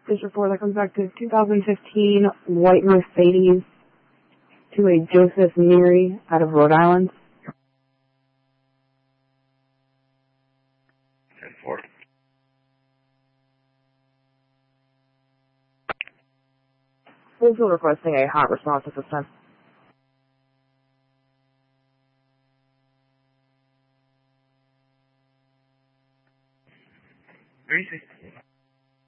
This report that comes back to 2015 white Mercedes to a Joseph Neary out of Rhode Island. 10-4. Full field requesting a hot response at this time. 316.